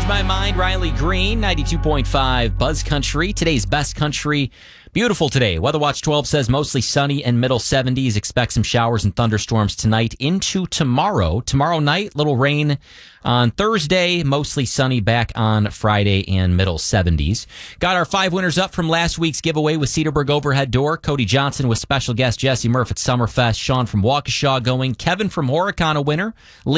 Change My Mind, Riley Green, 92.5 Buzz Country. Today's best country. Beautiful today. Weather Watch 12 says mostly sunny and middle 70s. Expect some showers and thunderstorms tonight into tomorrow. Tomorrow night, little rain on Thursday. Mostly sunny back on Friday and middle 70s. Got our 5 winners up from last week's giveaway with Cedarburg Overhead Door. Cody Johnson with special guest Jesse Murph at Summerfest. Sean from Waukesha going. Kevin from Horicon a winner.